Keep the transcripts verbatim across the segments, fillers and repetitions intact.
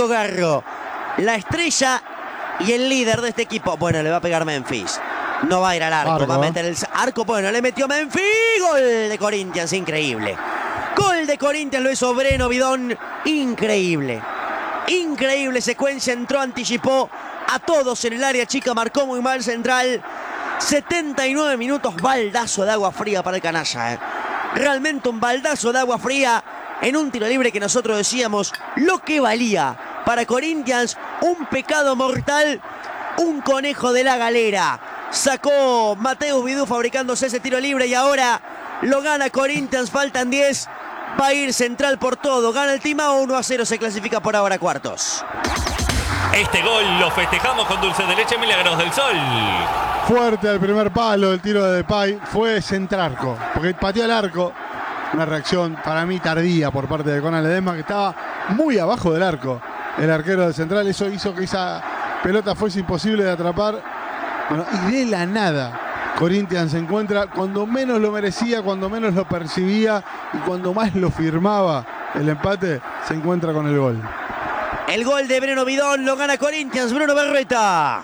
Diego Garro, la estrella y el líder de este equipo. Bueno, le va a pegar Memphis. No va a ir al arco, arco. va a meter el arco. Bueno, le metió Memphis. Gol de Corinthians, increíble. Gol de Corinthians, lo hizo Breno Bidón. Increíble. Increíble secuencia, entró, anticipó a todos en el área chica, marcó muy mal Central. setenta y nueve minutos, baldazo de agua fría para el canalla. ¿eh? Realmente un baldazo de agua fría en un tiro libre que nosotros decíamos lo que valía para Corinthians. Un pecado mortal, un conejo de la galera. Sacó Mateus Vidú fabricándose ese tiro libre y ahora lo gana Corinthians, faltan diez. Va a ir Central por todo, gana el Timao uno a cero, se clasifica por ahora a cuartos. Este gol lo festejamos con dulce de leche Milagros del Sol. Fuerte al primer palo, el tiro de Depay fue centrarco, porque pateó el arco. Una reacción para mí tardía por parte de Conan Ledesma, que estaba muy abajo del arco. El arquero de Central, eso hizo que esa pelota fuese imposible de atrapar. Bueno, y de la nada Corinthians se encuentra cuando menos lo merecía, cuando menos lo percibía y cuando más lo firmaba el empate, se encuentra con el gol. El gol de Breno Bidón lo gana Corinthians, Bruno Berrueta.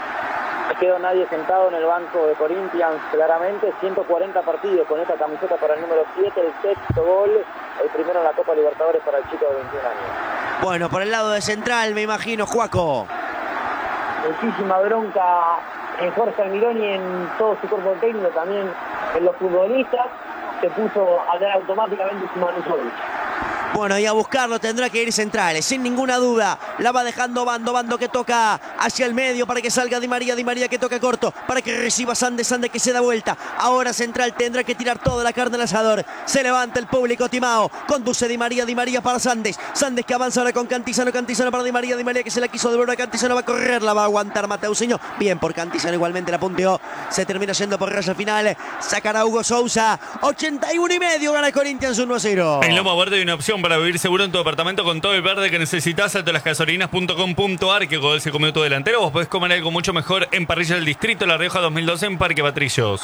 No quedó nadie sentado en el banco de Corinthians, claramente. ciento cuarenta partidos con esta camiseta para el número siete, el sexto gol, el primero en la Copa Libertadores para el chico de veintiún años. Bueno, por el lado de Central, me imagino, Juaco. Muchísima bronca en Jorge Almirón y en todo su cuerpo técnico, también en los futbolistas. Se puso a dar automáticamente su Manusovich. Bueno, y a buscarlo tendrá que ir Centrales, sin ninguna duda. La va dejando Bando, Bando que toca hacia el medio para que salga Di María, Di María que toca corto, para que reciba Sande, Sande que se da vuelta. Ahora Central tendrá que tirar toda la carne al asador. Se levanta el público Timao, conduce Di María, Di María para Sandes. Sandes que avanza ahora con Cantizano, Cantizano para Di María, Di María que se la quiso devolver a Cantizano, va a correr, la va a aguantar Mateusinho. Bien por Cantizano, igualmente la punteó. Se termina yendo por raya final. Sacará Hugo Sousa. ochenta y uno y medio, gana Corinthians uno a cero. En Lomo Verde hay una opción para vivir seguro en tu departamento con todo el verde que necesitas. A todas las gasolinas punto com punto ar, que gol se comió tu delantero. Vos podés comer algo mucho mejor en Parrilla del Distrito, La Rioja dos mil doce, en Parque Patrillos.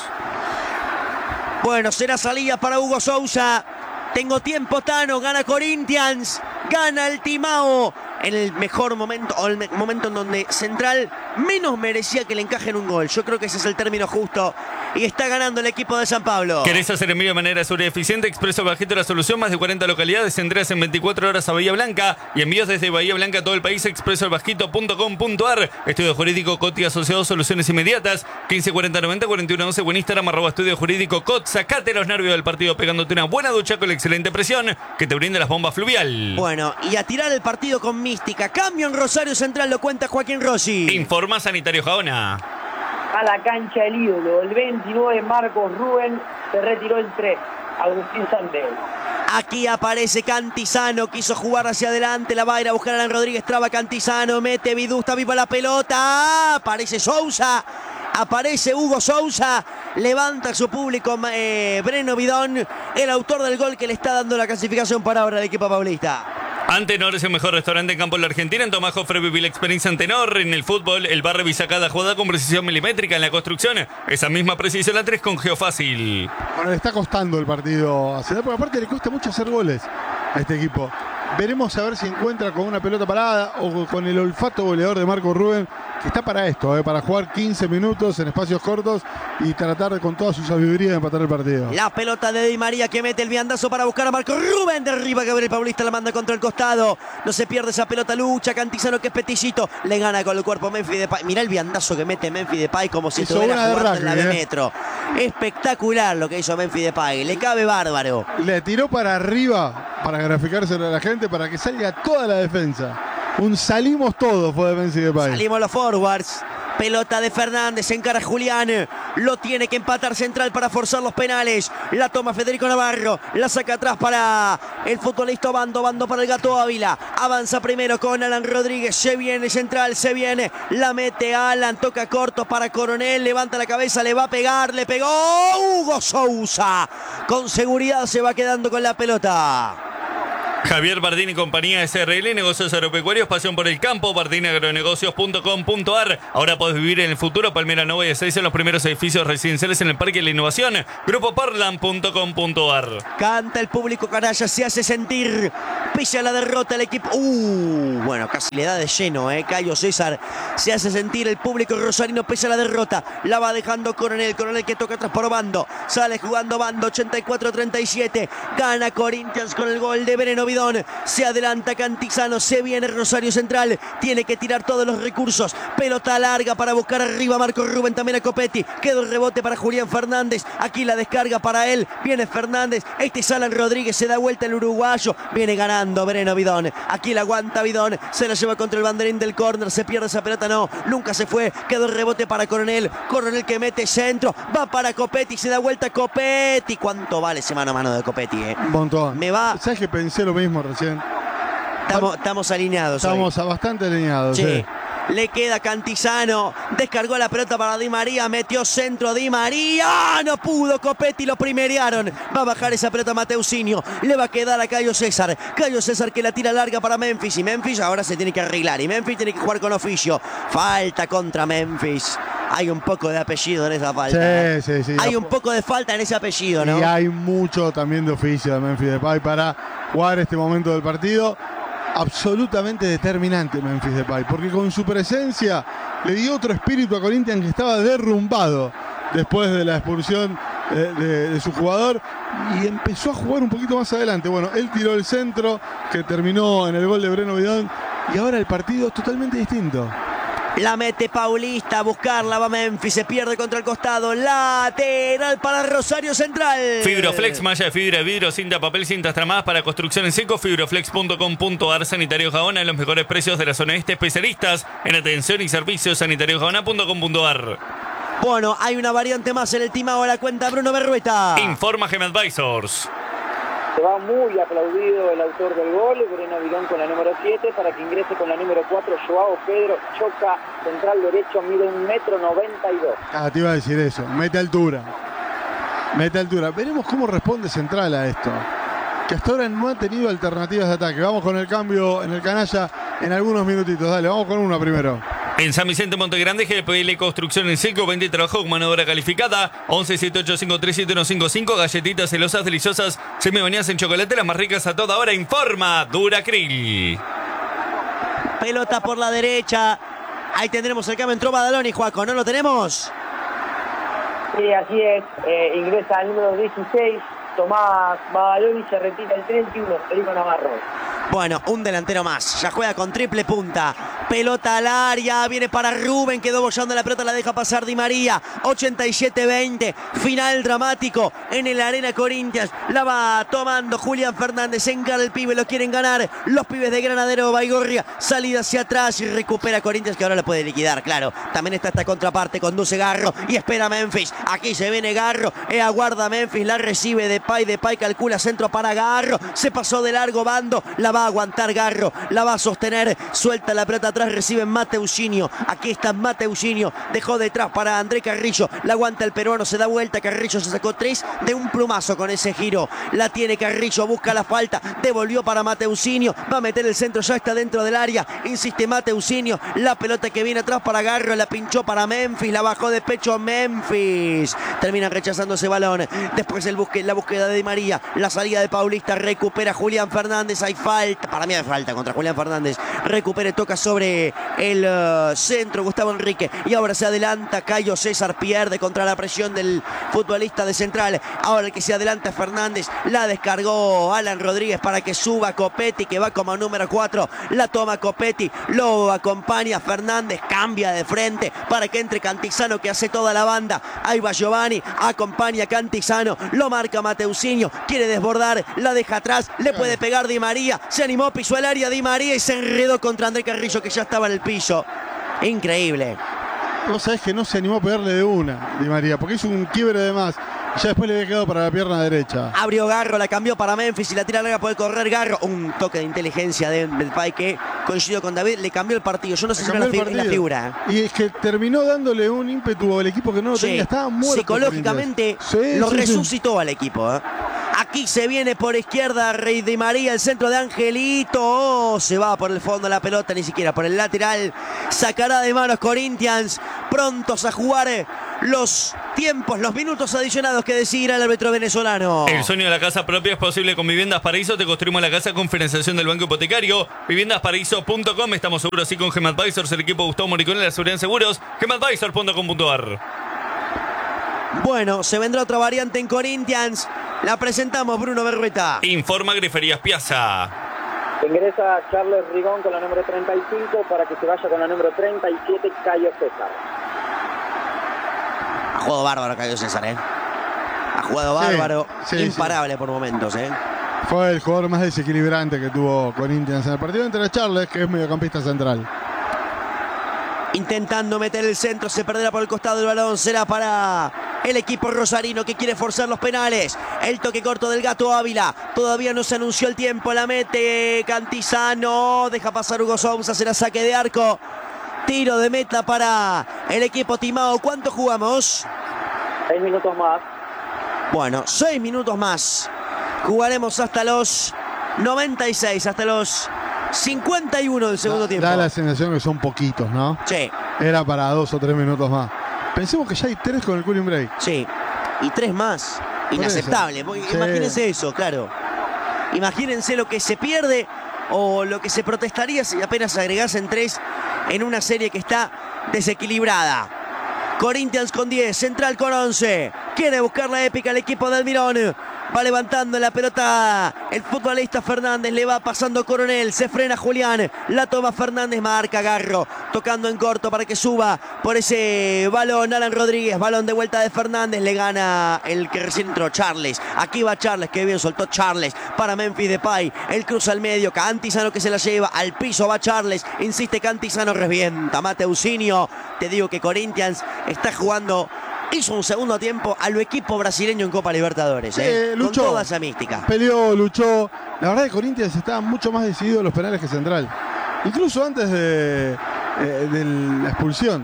Bueno, será salida para Hugo Sousa. Tengo tiempo, Tano. Gana Corinthians. Gana el Timao. En el mejor momento, o el me momento en donde Central menos merecía que le encajen un gol. Yo creo que ese es el término justo. Y está ganando el equipo de San Pablo. ¿Querés hacer envío de manera segura y eficiente? Expreso Bajito la solución. Más de cuarenta localidades. Entregas en veinticuatro horas a Bahía Blanca. Y envíos desde Bahía Blanca a todo el país. expreso el bajito punto com punto ar. Estudio Jurídico C O T y Asociados, soluciones inmediatas. quince cuarenta noventa cuarenta y uno once. O en Instagram, arroba Estudio Jurídico C O T. Sacate los nervios del partido pegándote una buena ducha con la excelente presión que te brinda las bombas fluvial. Bueno, y a tirar el partido con mística. Cambio en Rosario Central, lo cuenta Joaquín Rossi. Informa Sanitario Jaona. A la cancha el ídolo, el veintinueve, Marcos Rubén, se retiró el tres, Agustín Sandel. Aquí aparece Cantizano, quiso jugar hacia adelante, la va a ir a buscar Alan Rodríguez, traba Cantizano, mete Vidú, está viva la pelota, aparece Sousa, aparece Hugo Sousa, levanta a su público eh, Breno Bidón, el autor del gol que le está dando la clasificación para ahora al equipo paulista. Antenor es el mejor restaurante en campo en la Argentina. En Tomás Jofre viví la experiencia Antenor. En el fútbol, el bar revisa cada jugada con precisión milimétrica. En la construcción, esa misma precisión la tres con Geofácil. Bueno, le está costando el partido a Ciudad, porque aparte le cuesta mucho hacer goles a este equipo. Veremos a ver si encuentra con una pelota parada o con el olfato goleador de Marco Rubén, que está para esto, eh, para jugar quince minutos en espacios cortos y tratar de, con toda su sabiduría de empatar el partido. La pelota de Di María que mete el viandazo para buscar a Marco Rubén. Derriba Gabriel Paulista, la manda contra el costado. No se pierde esa pelota, lucha Cantizano que es petillito. Le gana con el cuerpo Memphis Depay. Mirá el viandazo que mete Memphis Depay como si estuviera jugando en la B Metro. Eh. Espectacular lo que hizo Memphis Depay. Le cabe bárbaro. Le tiró para arriba para graficárselo a la gente, para que salga toda la defensa. Un salimos todos fue de Memphis Depay. Salimos los forwards. Pelota de Fernández, encara Julián. Lo tiene que empatar Central para forzar los penales. La toma Federico Navarro. La saca atrás para el futbolista Bando. Bando para el Gato Ávila. Avanza primero con Alan Rodríguez. Se viene Central, se viene. La mete Alan, toca corto para Coronel. Levanta la cabeza, le va a pegar. Le pegó Hugo Sousa. Con seguridad se va quedando con la pelota. Javier Bardini y compañía S R L, negocios agropecuarios, pasión por el campo, bardini agronegocios punto com punto ar. Ahora podés vivir en el futuro. Palmera Nova y seis en los primeros edificios residenciales en el Parque de la Innovación. grupo parlan punto com punto ar. Canta el público canalla, se hace sentir. pese a la derrota el equipo. Uh, bueno, casi le da de lleno, eh. Cayo César se hace sentir el público rosarino pese a la derrota. La va dejando Coronel, Coronel que toca atrás por Bando. Sale jugando Bando, ochenta y cuatro a treinta y siete. Gana Corinthians con el gol de Breno Bidón. Se adelanta Cantizano, se viene Rosario Central. Tiene que tirar todos los recursos. Pelota larga para buscar arriba Marco Rubén, también a Copetti. Quedó el rebote para Julián Fernández. Aquí la descarga para él. Viene Fernández. Este es Alan Rodríguez. Se da vuelta el uruguayo. Viene ganando Breno Bidón. Aquí la aguanta Bidón. Se la lleva contra el banderín del córner. Se pierde esa pelota. No, nunca se fue. Quedó el rebote para Coronel. Coronel que mete centro. Va para Copetti. Se da vuelta Copetti. ¿Cuánto vale ese mano a mano de Copetti? Eh? Un montón. Me va. ¿Sabes que pensé lo mismo recién? Estamos, estamos alineados. Estamos hoy. bastante alineados. Sí. Sí. Le queda Cantizano. Descargó la pelota para Di María. Metió centro Di María. No pudo. Copetti lo primerearon. Va a bajar esa pelota Mateusinho. Le va a quedar a Cayo César. Cayo César que la tira larga para Memphis. Y Memphis ahora se tiene que arreglar. Y Memphis tiene que jugar con oficio. Falta contra Memphis. Hay un poco de apellido en esa falta. Sí, sí, sí. Hay un poco de falta en ese apellido, ¿no? Y hay mucho también de oficio de Memphis Depay para jugar este momento del partido. Absolutamente determinante Memphis Depay, porque con su presencia le dio otro espíritu a Corinthians que estaba derrumbado después de la expulsión eh, de, de su jugador, y empezó a jugar un poquito más adelante. Bueno, él tiró el centro que terminó en el gol de Breno Bidón, y ahora el partido es totalmente distinto. La mete Paulista a buscarla, va Memphis, se pierde contra el costado, lateral para Rosario Central. Fibroflex, malla de fibra, vidrio, cinta, papel, cintas tramadas para construcción en seco, fibroflex punto com punto ar. Sanitario Gaona, los mejores precios de la zona este, especialistas en atención y servicios. sanitario gaona punto com punto ar. Bueno, hay una variante más en el timao, la cuenta Bruno Berrueta. Informa Gem Advisors. Se va muy aplaudido el autor del gol, Breno Bidón con la número siete, para que ingrese con la número cuatro, Joao Pedro Choca, central derecho, mide un metro noventa y dos. Ah, te iba a decir eso, mete altura. Mete altura. Veremos cómo responde Central a esto, que hasta ahora no ha tenido alternativas de ataque. Vamos con el cambio en el canalla en algunos minutitos. Dale, vamos con una primero. En San Vicente Montegrande, G P L Construcción en seco, veinte trabajo con mano de obra calificada. once siete ocho cinco tres siete uno cinco cinco. Galletitas celosas, deliciosas, semibañadas en chocolate, las más ricas a toda hora. Informa Duracril. Pelota por la derecha. Ahí tendremos el cambio. Entró Badaloni, Juaco, ¿no lo tenemos? Sí, así es. Eh, ingresa al número dieciséis, Tomás Badaloni, se retira el treinta y uno, Federico Navarro. Bueno, un delantero más. Ya juega con triple punta. Pelota al área. Viene para Rubén. Quedó bollando la pelota. La deja pasar Di María. ochenta y siete veinte. Final dramático en el Arena Corinthians. La va tomando Julián Fernández. Encara el pibe. Lo quieren ganar los pibes de Granadero Baigorria. Salida hacia atrás y recupera Corinthians, que ahora la puede liquidar, claro. También está esta contraparte. Conduce Garro y espera Memphis. Aquí se viene Garro. E aguarda Memphis. La recibe Depay. Depay calcula centro para Garro. Se pasó de largo Bando. La va a aguantar Garro, la va a sostener, suelta la pelota atrás, recibe Mateusinho, aquí está Mateusinho, dejó detrás para André Carrillo, la aguanta el peruano, se da vuelta, Carrillo se sacó tres de un plumazo con ese giro, la tiene Carrillo, busca la falta, devolvió para Mateusinho, va a meter el centro, ya está dentro del área, insiste Mateusinho, la pelota que viene atrás para Garro, la pinchó para Memphis, la bajó de pecho Memphis, termina rechazando ese balón, después el busque, la búsqueda de Di María, la salida de Paulista, recupera Julián Fernández, hay falta, para mí hay falta contra Julián Fernández, recupere, toca sobre el uh, centro Gustavo Enrique y ahora se adelanta Cayo César, pierde contra la presión del futbolista de Central, ahora el que se adelanta es Fernández, la descargó Alan Rodríguez para que suba Copetti, que va como número cuatro, la toma Copetti, lo acompaña Fernández, cambia de frente para que entre Cantizano, que hace toda la banda, ahí va Giovanni, acompaña Cantizano, lo marca Mateusinho, quiere desbordar, la deja atrás, le puede pegar Di María, se animó, pisó el área Di María y se enredó contra André Carrillo, que ya estaba en el piso. Increíble. Vos sabés que no se animó a pegarle de una, Di María, porque hizo un quiebre de más. Ya después le había quedado para la pierna derecha. Abrió Garro, la cambió para Memphis y la tira larga, puede correr Garro. Un toque de inteligencia de Depay que coincidió con David, le cambió el partido. Yo no sé si era la, fi la figura. Y es que terminó dándole un ímpetu al equipo que no lo sí. tenía, estaba muerto. Psicológicamente sí, lo sí, resucitó sí. al equipo, ¿eh? Aquí se viene por izquierda Rey Di María, el centro de Angelito. Oh, se va por el fondo la pelota, ni siquiera por el lateral. Sacará de manos Corinthians, prontos a jugar los tiempos, los minutos adicionados que decidirá el árbitro venezolano. El sueño de la casa propia es posible con Viviendas Paraíso. Te construimos la casa con financiación del Banco Hipotecario. viviendas paraíso punto com. Estamos seguros así con GEMAdvisors, el equipo Gustavo Moricone de la seguridad en seguros. gemadvisor punto com punto ar. Bueno, se vendrá otra variante en Corinthians. La presentamos, Bruno Berrueta. Informa Griferías Piazza. Ingresa Charles Rigón con la número treinta y cinco para que se vaya con la número treinta y siete, Cayo César. Ha jugado bárbaro Cayo César, ¿eh? Ha jugado bárbaro, sí, sí, imparable sí. por momentos, ¿eh? Fue el jugador más desequilibrante que tuvo Corinthians en el partido entre Charles, que es mediocampista central. Intentando meter el centro, se perderá por el costado del balón. Será para el equipo rosarino que quiere forzar los penales. El toque corto del Gato Ávila. Todavía no se anunció el tiempo. La mete Cantizano. Deja pasar Hugo Sousa. Será saque de arco. Tiro de meta para el equipo timao. ¿Cuánto jugamos? Seis minutos más. Bueno, seis minutos más. Jugaremos hasta los noventa y seis, hasta los cincuenta y uno del segundo da, tiempo. Da la sensación que son poquitos, ¿no? Sí. Era para dos o tres minutos más. Pensemos que ya hay tres con el cooling break. Sí. Y tres más. Inaceptable. Por eso. Sí. Imagínense eso, claro. Imagínense lo que se pierde o lo que se protestaría si apenas agregasen tres en una serie que está desequilibrada. Corinthians con diez, Central con once. Quiere buscar la épica el equipo de Almirón. Va levantando la pelota el futbolista Fernández, le va pasando Coronel, se frena Julián, la toma Fernández, marca Garro, tocando en corto para que suba por ese balón Alan Rodríguez, balón de vuelta de Fernández, le gana el que recién entró, Charles. Aquí va Charles, que bien soltó Charles para Memphis Depay, el cruza al medio, Cantizano que se la lleva, al piso va Charles, insiste Cantizano, revienta Mateusinho. Te digo que Corinthians está jugando, hizo un segundo tiempo a lo equipo brasileño en Copa Libertadores, ¿eh? Eh, luchó, con toda esa mística. Peleó, luchó. La verdad que Corinthians estaba mucho más decidido en los penales que Central. Incluso antes de, eh, de la expulsión.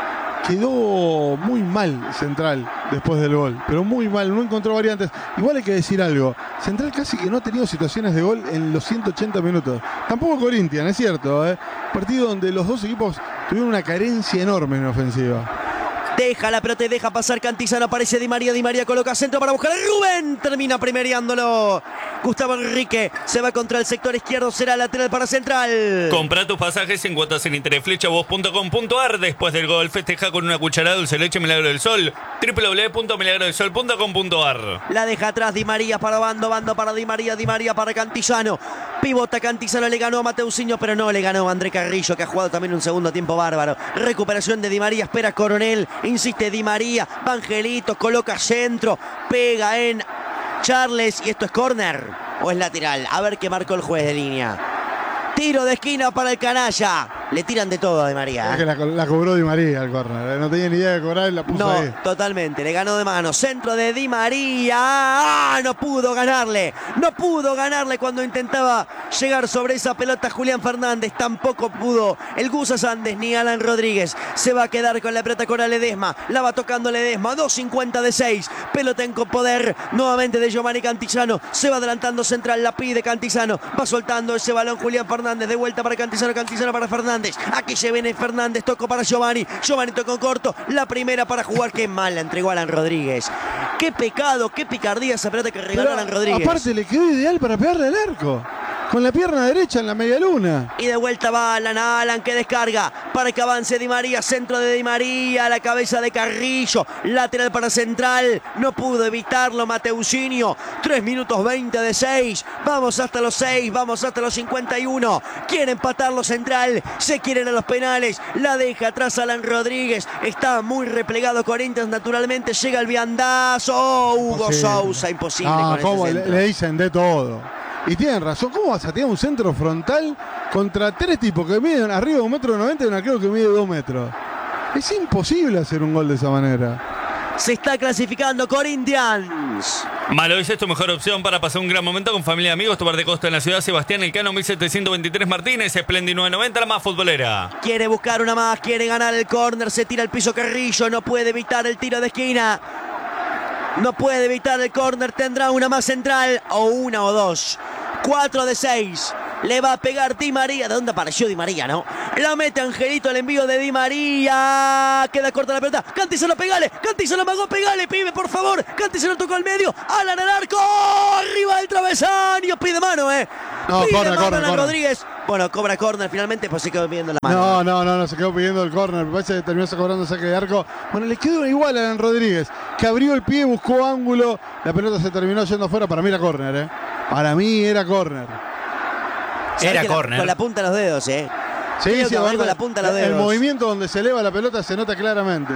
Quedó muy mal Central después del gol, pero muy mal, no encontró variantes. Igual hay que decir algo, Central casi que no ha tenido situaciones de gol en los ciento ochenta minutos. Tampoco Corinthians, es cierto, ¿eh? Partido donde los dos equipos tuvieron una carencia enorme en ofensiva. Deja la pelota y deja pasar Cantizano, aparece Di María, Di María coloca centro para buscar a Rubén, termina primereándolo. Gustavo Enrique se va contra el sector izquierdo, será lateral para Central. Compra tus pasajes en cuotas sin interés, flechavos punto com punto ar. Después del gol, festeja con una cucharada dulce leche Milagro del Sol. doble u doble u doble u punto milagro del sol punto com punto ar. La deja atrás Di María para Bando, Bando para Di María, Di María para Cantizano. Pivota Cantizano, le ganó a Mateusinho, pero no le ganó a André Carrillo, que ha jugado también un segundo tiempo bárbaro. Recuperación de Di María, espera Coronel, insiste Di María, Vangelito, coloca centro, pega en Charles, y esto es córner o es lateral. A ver qué marcó el juez de línea. Tiro de esquina para el canalla. Le tiran de todo a Di María. Es que la, la cobró Di María el córner. No tenía ni idea de cobrar y la puso No, ahí. totalmente. Le ganó de mano. Centro de Di María. ¡Ah! No pudo ganarle. No pudo ganarle cuando intentaba llegar sobre esa pelota Julián Fernández. Tampoco pudo el Gusa Sández ni Alan Rodríguez. Se va a quedar con la pelota con Ledesma. La va tocando Ledesma. dos cincuenta de seis. Pelota en poder nuevamente de Giovanni Cantizano. Se va adelantando Central. La pide Cantizano. Va soltando ese balón Julián Fernández. De vuelta para Cantizano. Cantizano para Fernández. Aquí se viene Fernández, tocó para Giovanni. Giovanni tocó corto. La primera para jugar. Qué mal la entregó Alan Rodríguez. Qué pecado, qué picardía esa pelota que regaló Alan Rodríguez. Aparte le quedó ideal para pegarle al arco. Con la pierna derecha en la media luna. Y de vuelta va Alan, Alan que descarga para que avance Di María, centro de Di María, la cabeza de Carrillo, lateral para Central, no pudo evitarlo Mateusinho, tres minutos veinte de seis, vamos hasta los seis, vamos hasta los cincuenta y uno, quiere empatarlo Central, se quieren a los penales, la deja atrás Alan Rodríguez, está muy replegado Corinthians, naturalmente llega el viandazo, oh, Hugo Imposible. Sousa, imposible No, con ¿cómo? ese Le, centro. le dicen de todo. Y tienen razón, ¿cómo vas a tirar un centro frontal contra tres tipos que miden arriba de un metro noventa y un arquero que mide dos metros? Es imposible hacer un gol de esa manera. Se está clasificando Corinthians. Malois es tu mejor opción para pasar un gran momento con familia y amigos. Tu bar de costa en la ciudad Sebastián Elcano mil setecientos veintitrés Martínez, Splendid nueve noventa, la más futbolera. Quiere buscar una más, quiere ganar el córner, se tira al piso Carrillo, no puede evitar el tiro de esquina. No puede evitar el córner, tendrá una más Central o una o dos. cuatro de seis. Le va a pegar Di María. ¿De dónde apareció Di María, no? La mete Angelito, el envío de Di María. Queda corta la pelota. Cantizano, pegale. Cantizano, magó, pegale, pibe, por favor. Cantizano tocó al medio. Alan al arco. Arriba del travesaño. Pide mano, eh. No, Pide corre, mano corre, Alan corre. Rodríguez. Bueno, cobra córner finalmente, pues se quedó pidiendo la mano. No, no, no, no, se quedó pidiendo el córner. Me parece que terminó cobrando saque de arco. Bueno, le quedó igual a Alan Rodríguez, que abrió el pie, buscó ángulo. La pelota se terminó yendo afuera. Para mí era córner, ¿eh? Para mí era córner. Era que córner. Con la punta de los dedos, ¿eh? Sí, Creo sí, que va aparte, con la punta de los el dedos. movimiento donde se eleva la pelota se nota claramente.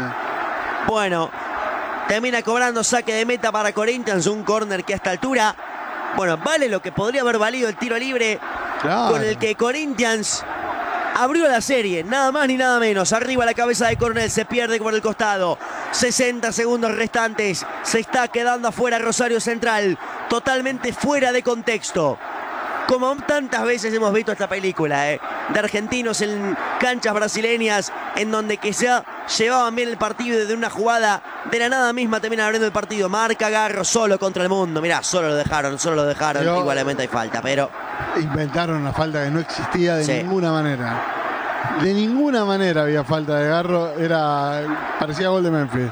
Bueno, termina cobrando saque de meta para Corinthians, un córner que a esta altura, bueno, vale lo que podría haber valido el tiro libre, Claro. con el que Corinthians abrió la serie, nada más ni nada menos. Arriba la cabeza de Coronel, se pierde por el costado. sesenta segundos restantes, se está quedando afuera Rosario Central, totalmente fuera de contexto. Como tantas veces hemos visto esta película, ¿eh? De argentinos en canchas brasileñas, en donde que se llevaban bien el partido y desde una jugada de la nada misma terminan abriendo el partido. Marca Garro solo contra el mundo. Mirá, solo lo dejaron, solo lo dejaron. Yo- Igualmente hay falta, pero Inventaron una falta que no existía de Sí. ninguna manera. De ninguna manera había falta de Garro. Era, parecía gol de Memphis.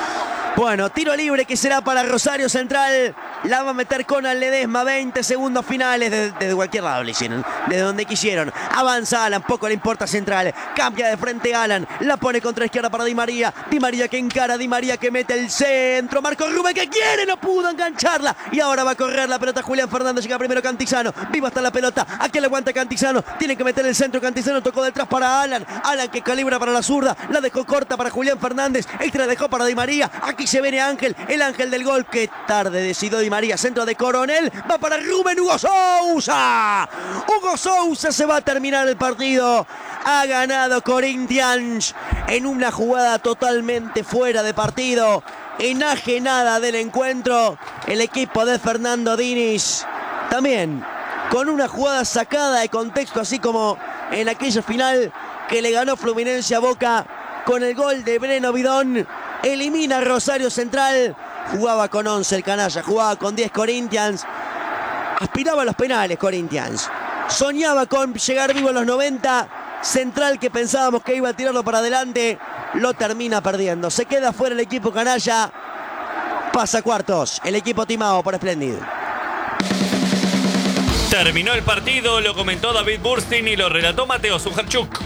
bueno, tiro libre que será para Rosario Central. La va a meter Conan Ledesma. veinte segundos finales. Desde, desde cualquier lado le hicieron. Desde donde quisieron. Avanza Alan. Poco le importa Central. Cambia de frente Alan. La pone contra izquierda para Di María. Di María que encara. Di María que mete el centro. Marco Rubén que quiere. No pudo engancharla. Y ahora va a correr la pelota Julián Fernández. Llega primero Cantizano. Viva hasta la pelota. Aquí le aguanta Cantizano. Tiene que meter el centro. Cantizano tocó detrás para Alan. Alan que calibra para la zurda. La dejó corta para Julián Fernández. Este la dejó para Di María. Aquí se viene Ángel. El ángel del gol. Que tarde decidió Di María. Centro de Coronel. Va para Rubén Hugo Sousa. Hugo Sousa se va a terminar el partido. Ha ganado Corinthians en una jugada totalmente fuera de partido. Enajenada del encuentro. El equipo de Fernando Diniz. También con una jugada sacada de contexto, así como en aquella final que le ganó Fluminense a Boca con el gol de Breno Bidón. Elimina a Rosario Central. Jugaba con once el canalla, jugaba con diez Corinthians. Aspiraba a los penales Corinthians. Soñaba con llegar vivo a los noventa. Central, que pensábamos que iba a tirarlo para adelante, lo termina perdiendo. Se queda fuera el equipo canalla. Pasa cuartos el equipo timado por Splendid. Terminó el partido, lo comentó David Burstein y lo relató Mateo Sujarchuk.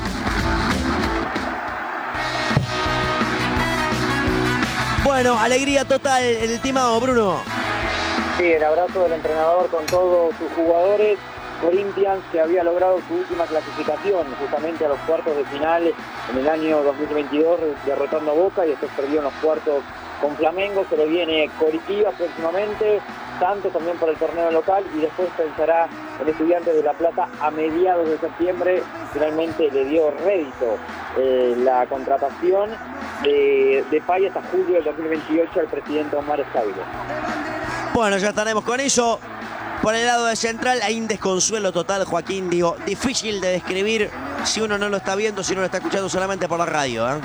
Bueno, alegría total en el timado, Bruno. Sí, el abrazo del entrenador con todos sus jugadores. Corinthians, que había logrado su última clasificación justamente a los cuartos de final en el año dos mil veintidós, derrotando a Boca, y después perdió en los cuartos con Flamengo. Se le viene Coritiba próximamente, Santos también por el torneo local, y después pensará en Estudiantes de La Plata a mediados de septiembre. Finalmente le dio rédito eh, la contratación de, de Pay hasta julio del dos mil veintiocho al presidente Omar Escábilo. Bueno, ya estaremos con eso. Por el lado de Central hay un desconsuelo total, Joaquín. Digo, difícil de describir si uno no lo está viendo, si uno lo está escuchando solamente por la radio, ¿eh?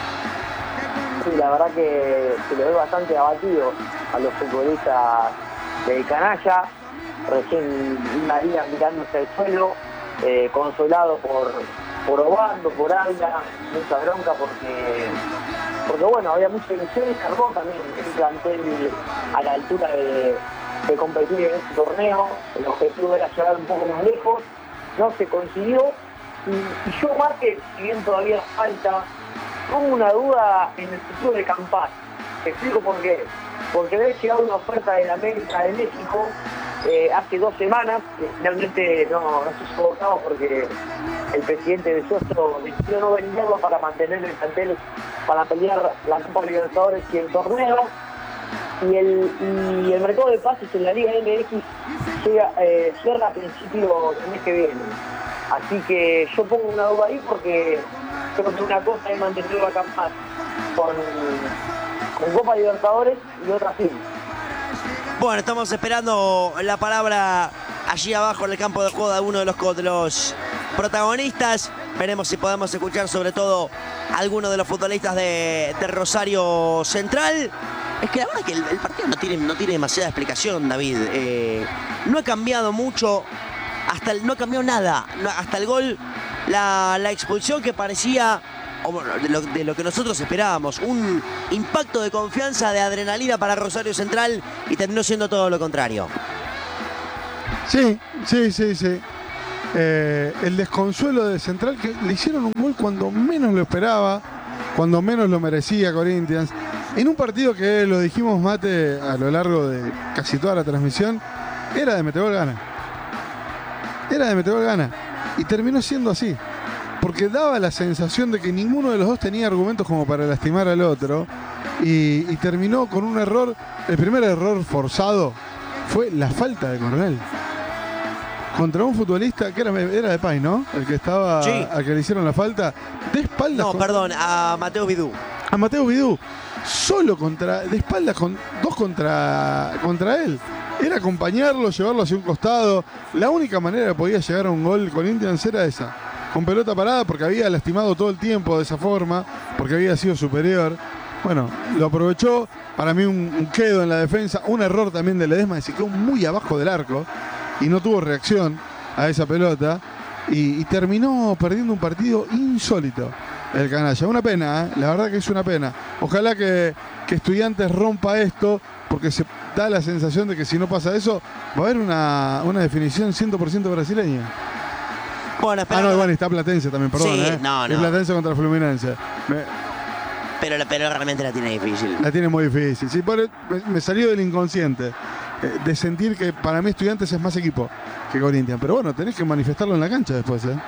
Sí, la verdad que se le ve bastante abatido a los futbolistas del canalla. Recién María mirándose al suelo, eh, consolado por, por Obando, por Alda, mucha bronca porque, porque bueno, había mucha ilusión y cargó también el plantel a la altura de, de competir en este torneo. El objetivo era llegar un poco más lejos, no se consiguió. Y, y yo más que, si bien todavía falta, pongo una duda en el futuro de Campaz. Te explico por qué. Porque había llegado una oferta de la América de México eh, hace dos semanas, que finalmente no, no se soportaba porque el presidente de Sostro decidió no venderlo para mantener el plantel, para pelear la Copa Libertadores y el torneo. Y el, y el mercado de pases en la Liga M X llega, eh, cierra a principios del mes que viene. Así que yo pongo una duda ahí porque creo que una cosa es mantenerlo a Campaz con, con Copa Libertadores y otra sí. Bueno, estamos esperando la palabra allí abajo en el campo de juego de uno de los, de los protagonistas. Veremos si podemos escuchar sobre todo a alguno de los futbolistas de, de Rosario Central. Es que la verdad es que el, el partido no tiene, no tiene demasiada explicación, David. Eh, no ha cambiado mucho hasta el, no cambió nada. No, hasta el gol, la, la expulsión que parecía, o bueno, de lo, de lo que nosotros esperábamos, un impacto de confianza, de adrenalina para Rosario Central, y terminó siendo todo lo contrario. Sí, sí, sí, sí. Eh, el desconsuelo de Central, que le hicieron un gol cuando menos lo esperaba, cuando menos lo merecía Corinthians, en un partido que, lo dijimos, Mate, a lo largo de casi toda la transmisión, era de Metegol gana. Era de Metegol gana. Y terminó siendo así, porque daba la sensación de que ninguno de los dos tenía argumentos como para lastimar al otro, y, y terminó con un error. El primer error forzado fue la falta de Coronel contra un futbolista que era, era de Pay, ¿no? El que estaba, sí, al que le hicieron la falta de espaldas. No, con, perdón, a Mateo Vidú. A Mateo Vidú, solo contra, de espaldas, con dos contra, contra él. Era acompañarlo, llevarlo hacia un costado. La única manera que podía llegar a un gol Corinthians era esa, con pelota parada, porque había lastimado todo el tiempo de esa forma, porque había sido superior. Bueno, lo aprovechó. Para mí un, un quedo en la defensa, un error también de Ledesma, que se quedó muy abajo del arco y no tuvo reacción a esa pelota, y, y terminó perdiendo un partido insólito el canalla. Una pena, ¿eh? La verdad que es una pena. Ojalá que, que Estudiantes rompa esto, porque se da la sensación de que si no pasa eso va a haber una, una definición cien por ciento brasileña. Bueno, ah, no, bueno, está Platense también, perdón. Sí, ¿eh? no, no. Es Platense contra Fluminense. Me, Pero, pero realmente la tiene difícil. La tiene muy difícil. Sí, por, me, me salió del inconsciente eh, de sentir que para mí Estudiantes es más equipo que Corinthians. Pero bueno, tenés que manifestarlo en la cancha después, ¿eh?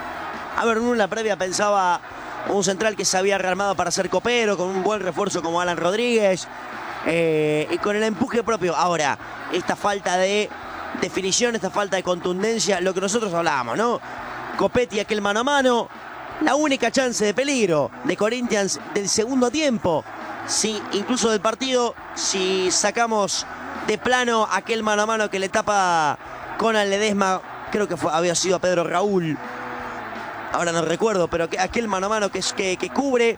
A ver, uno en la previa pensaba un central que se había rearmado para ser copero, con un buen refuerzo como Alan Rodríguez, eh, y con el empuje propio. Ahora, esta falta de definición, esta falta de contundencia, lo que nosotros hablábamos, ¿no? Copetti, aquel mano a mano. La única chance de peligro de Corinthians del segundo tiempo, sí, incluso del partido, si sacamos de plano aquel mano a mano que le tapa Conan Ledesma, creo que fue, había sido a Pedro Raúl, ahora no recuerdo, pero que, aquel mano a mano que, que, que cubre,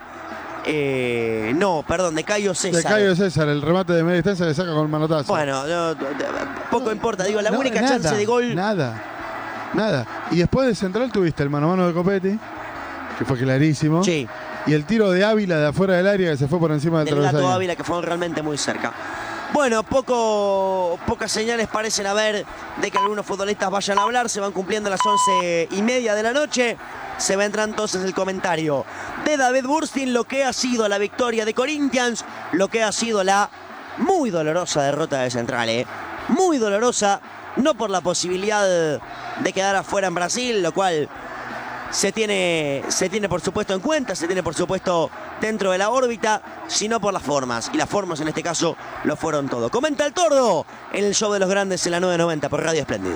eh, no, perdón, de Cayo César. De Cayo César, el remate de media distancia le saca con el manotazo. Bueno, no, poco no, importa, digo, la no, única nada, chance de gol. Nada, nada. Y después de Central tuviste el mano a mano de Copetti, que fue clarísimo. Sí. Y el tiro de Ávila de afuera del área, que se fue por encima del travesaño. Del Gato Ávila, que fue realmente muy cerca. Bueno, poco, pocas señales parecen haber de que algunos futbolistas vayan a hablar. Se van cumpliendo las once y media de la noche. Se vendrá entonces el comentario de David Burstein, lo que ha sido la victoria de Corinthians, lo que ha sido la muy dolorosa derrota de Central, ¿eh? Muy dolorosa, no por la posibilidad de quedar afuera en Brasil, lo cual se tiene, se tiene por supuesto en cuenta, se tiene por supuesto dentro de la órbita, sino por las formas. Y las formas en este caso lo fueron todo. Comenta el Tordo en el show de los grandes en la nueve noventa por Radio Espléndido.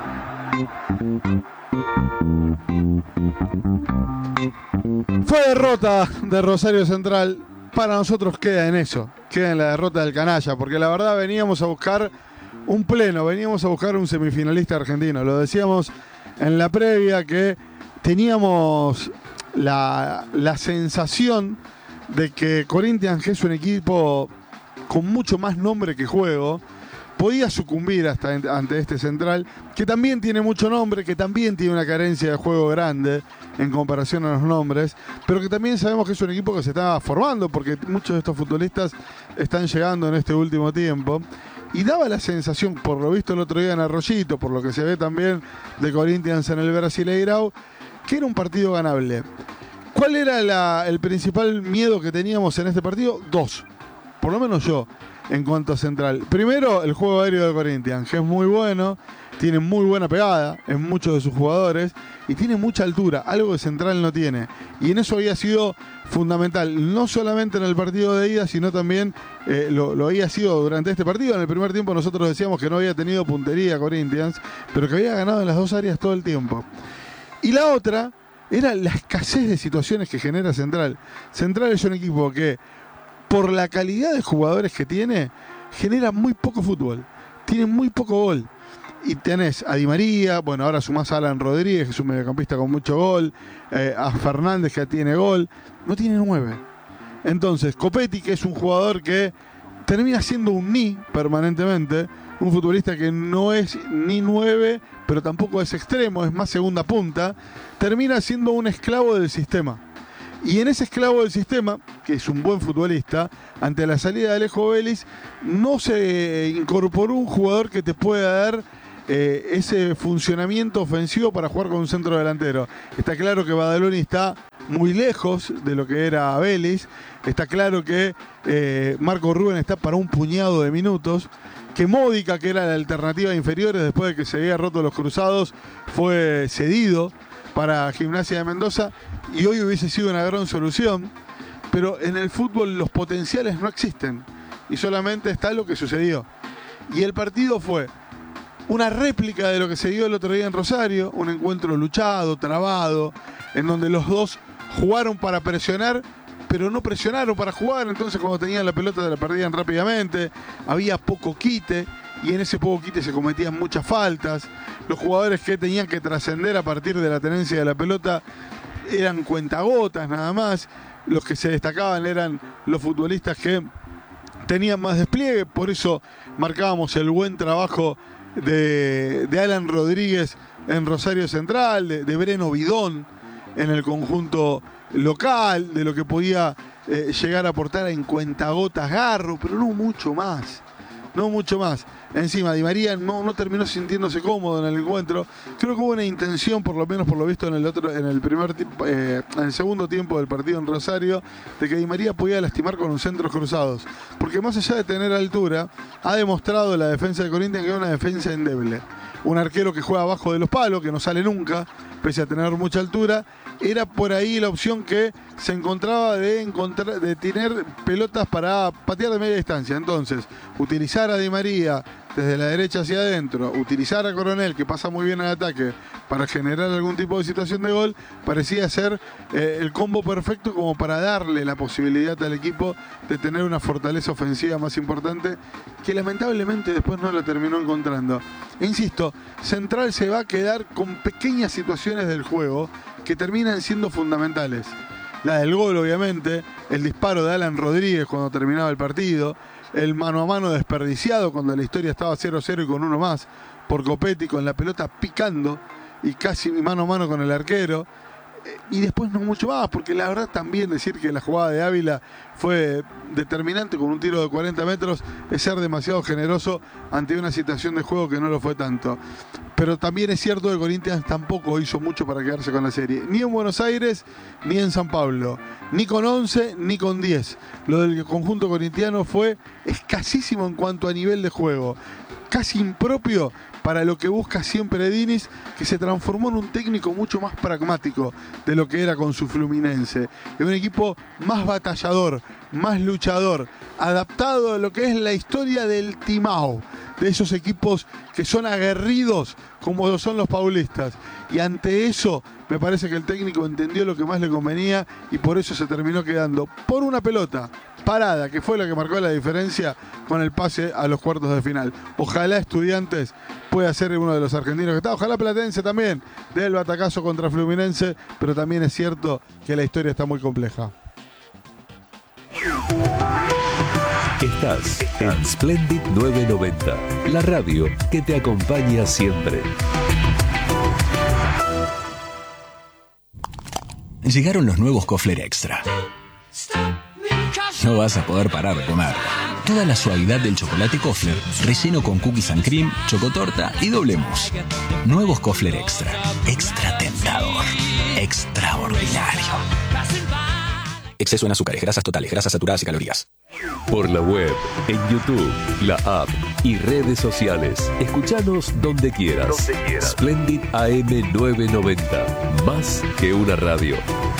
Fue derrota de Rosario Central. Para nosotros queda en eso, queda en la derrota del canalla, porque la verdad veníamos a buscar un pleno, veníamos a buscar un semifinalista argentino. Lo decíamos en la previa que teníamos la, la sensación de que Corinthians, que es un equipo con mucho más nombre que juego, podía sucumbir hasta en, ante este Central, que también tiene mucho nombre, que también tiene una carencia de juego grande en comparación a los nombres, pero que también sabemos que es un equipo que se está formando, porque muchos de estos futbolistas están llegando en este último tiempo. Y daba la sensación, por lo visto el otro día en Arroyito, por lo que se ve también de Corinthians en el Brasileirao, que era un partido ganable. ¿Cuál era la, el principal miedo que teníamos en este partido? Dos, por lo menos yo, en cuanto a Central. Primero, el juego aéreo de Corinthians, que es muy bueno, tiene muy buena pegada en muchos de sus jugadores y tiene mucha altura, algo que Central no tiene. Y en eso había sido fundamental, no solamente en el partido de ida, sino también eh, lo, lo había sido durante este partido. En el primer tiempo nosotros decíamos que no había tenido puntería Corinthians, pero que había ganado en las dos áreas todo el tiempo. Y la otra era la escasez de situaciones que genera Central. Central es un equipo que, por la calidad de jugadores que tiene, genera muy poco fútbol, tiene muy poco gol. Y tenés a Di María, bueno, ahora sumás a Alan Rodríguez, que es un mediocampista con mucho gol, eh, a Fernández, que tiene gol, no tiene nueve. Entonces, Copetti, que es un jugador que termina siendo un ni permanentemente, un futbolista que no es ni nueve, pero tampoco es extremo, es más segunda punta, termina siendo un esclavo del sistema. Y en ese esclavo del sistema, que es un buen futbolista, ante la salida de Alejo Vélez, no se incorporó un jugador que te pueda dar eh, ese funcionamiento ofensivo para jugar con un centro delantero. Está claro que Badaloni está muy lejos de lo que era Vélez. Está claro que eh, Marco Rubén está para un puñado de minutos. Que Módica, que era la alternativa de inferiores después de que se había roto los cruzados, fue cedido para Gimnasia de Mendoza y hoy hubiese sido una gran solución, pero en el fútbol los potenciales no existen y solamente está lo que sucedió. Y el partido fue una réplica de lo que se dio el otro día en Rosario, un encuentro luchado, trabado, en donde los dos jugaron para presionar, pero no presionaron para jugar, entonces cuando tenían la pelota la perdían rápidamente, había poco quite, y en ese poco quite se cometían muchas faltas. Los jugadores que tenían que trascender a partir de la tenencia de la pelota eran cuentagotas nada más. Los que se destacaban eran los futbolistas que tenían más despliegue, por eso marcábamos el buen trabajo de, de Alan Rodríguez en Rosario Central, de, de Breno Bidón en el conjunto local, de lo que podía eh, llegar a aportar en cuentagotas Garro, pero no mucho más, no mucho más. Encima Di María no, no terminó sintiéndose cómodo en el encuentro. Creo que hubo una intención, por lo menos por lo visto en el otro, en el primer eh, en el segundo tiempo del partido en Rosario, de que Di María podía lastimar con los centros cruzados, porque más allá de tener altura, ha demostrado la defensa de Corinthians que es una defensa endeble. Un arquero que juega abajo de los palos, que no sale nunca, pese a tener mucha altura. Era por ahí la opción que se encontraba de, encontrar, de tener pelotas para patear de media distancia. Entonces, utilizar a Di María desde la derecha hacia adentro, utilizar a Coronel, que pasa muy bien al ataque, para generar algún tipo de situación de gol, parecía ser eh, el combo perfecto como para darle la posibilidad al equipo de tener una fortaleza ofensiva más importante, que lamentablemente después no lo terminó encontrando. E insisto, Central se va a quedar con pequeñas situaciones del juego que terminan siendo fundamentales. La del gol, obviamente, el disparo de Alan Rodríguez cuando terminaba el partido, el mano a mano desperdiciado cuando la historia estaba cero cero y con uno más, por Copetti con la pelota picando y casi mano a mano con el arquero. Y después no mucho más, porque la verdad también decir que la jugada de Ávila fue determinante con un tiro de cuarenta metros es ser demasiado generoso ante una situación de juego que no lo fue tanto. Pero también es cierto que Corinthians tampoco hizo mucho para quedarse con la serie, ni en Buenos Aires ni en San Pablo, ni con once ni con diez. Lo del conjunto corintiano fue escasísimo en cuanto a nivel de juego, casi impropio para lo que busca siempre Diniz, que se transformó en un técnico mucho más pragmático de lo que era con su Fluminense. Es un equipo más batallador, más luchador, adaptado a lo que es la historia del Timao, de esos equipos que son aguerridos como lo son los paulistas. Y ante eso me parece que el técnico entendió lo que más le convenía y por eso se terminó quedando por una pelota parada, que fue la que marcó la diferencia con el pase a los cuartos de final. Ojalá Estudiantes pueda ser uno de los argentinos que está, ojalá Platense también dé el batacazo contra Fluminense, pero también es cierto que la historia está muy compleja. Estás en Splendid novecientos noventa, la radio que te acompaña siempre. Llegaron los nuevos Kofler Extra. No vas a poder parar de comer. Toda la suavidad del chocolate Kofler, relleno con cookies and cream, chocotorta y doble mousse. Nuevos Kofler Extra. Extra tentador. Extraordinario. Exceso en azúcares, grasas totales, grasas saturadas y calorías. Por la web, en YouTube, la app y redes sociales. Escuchanos donde quieras. Donde quieras. Splendid A M novecientos noventa. Más que una radio.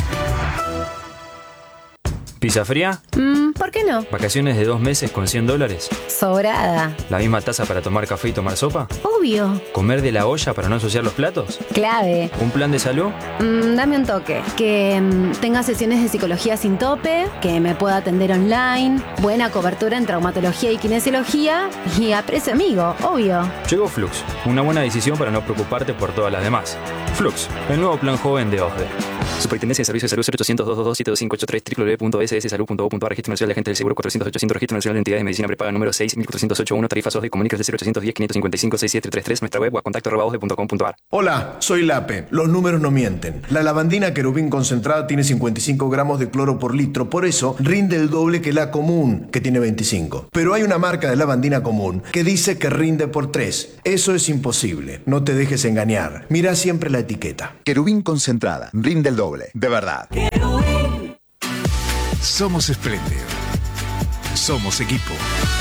¿Pizza fría? Mm, ¿por qué no? ¿Vacaciones de dos meses con cien dólares? Sobrada. ¿La misma taza para tomar café y tomar sopa? Obvio. ¿Comer de la olla para no ensuciar los platos? Clave. ¿Un plan de salud? Mm, dame un toque. Que mm, tenga sesiones de psicología sin tope, que me pueda atender online, buena cobertura en traumatología y kinesiología y a precio amigo, obvio. Llegó Flux, una buena decisión para no preocuparte por todas las demás. Flux, el nuevo plan joven de O S D E. Superintendencia de Servicios de Salud cero ochocientos, doscientos veintidós, siete dos cinco ocho tres, doble u doble u doble u punto s s salud punto gov punto a r. Registro Nacional de Agentes del Seguro cuatrocientos ochocientos. Registro Nacional de Entidades de Medicina Prepaga número seis mil cuatrocientos ochenta y uno. Tarifas O S D. Comuníquese cero ochocientos diez, quinientos cincuenta y cinco, sesenta y siete treinta y tres. Nuestra web o a contacto arroba osde punto com punto a r. Hola, soy Lape. Los números no mienten. La lavandina Querubín concentrada tiene cincuenta y cinco gramos de cloro por litro. Por eso rinde el doble que la común, que tiene veinticinco. Pero hay una marca de lavandina común que dice que rinde por tres. Eso es imposible. No te dejes engañar. Mira siempre la etiqueta. Querubín concentrada. Rinde el doble. De verdad. Somos Splendid. Somos equipo.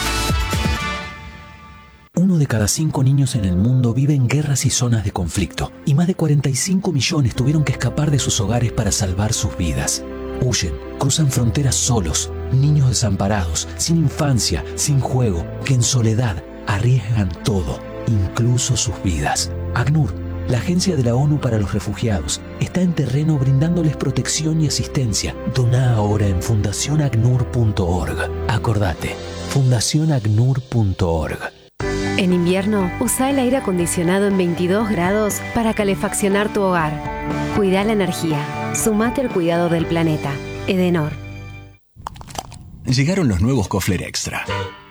Uno de cada cinco niños en el mundo vive en guerras y zonas de conflicto, y más de cuarenta y cinco millones tuvieron que escapar de sus hogares para salvar sus vidas. Huyen, cruzan fronteras solos, niños desamparados, sin infancia, sin juego, que en soledad arriesgan todo, incluso sus vidas. ACNUR, la Agencia de la ONU para los Refugiados, está en terreno brindándoles protección y asistencia. Doná ahora en fundación acnur punto org. Acordate, fundación acnur punto org. En invierno, usa el aire acondicionado en veintidós grados para calefaccionar tu hogar. Cuida la energía. Sumate al cuidado del planeta. Edenor. Llegaron los nuevos Kofler Extra.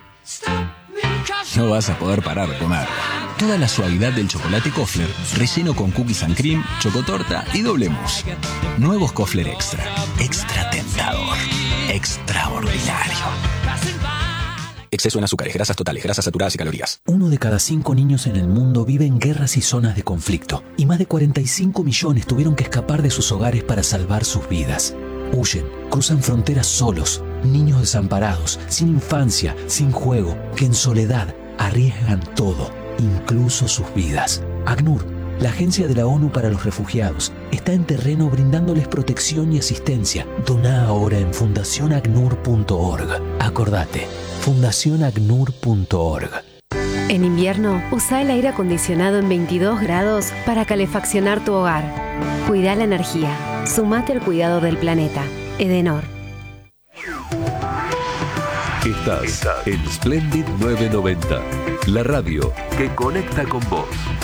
No vas a poder parar de comer. Toda la suavidad del chocolate Kofler, relleno con cookies and cream, chocotorta y doble mousse. Nuevos Kofler Extra. Extra tentador. Extraordinario. Exceso en azúcares, grasas totales, grasas saturadas y calorías. Uno de cada cinco niños en el mundo vive en guerras y zonas de conflicto, y más de cuarenta y cinco millones tuvieron que escapar de sus hogares para salvar sus vidas. Huyen, cruzan fronteras solos, niños desamparados, sin infancia, sin juego, que en soledad arriesgan todo, incluso sus vidas. ACNUR, la Agencia de la ONU para los Refugiados, está en terreno brindándoles protección y asistencia. Doná ahora en fundación acnur punto org. Acordate, fundación acnur punto org. En invierno, usa el aire acondicionado en veintidós grados para calefaccionar tu hogar. Cuida la energía. Sumate al cuidado del planeta. Edenor. Estás en Splendid novecientos noventa, la radio que conecta con vos.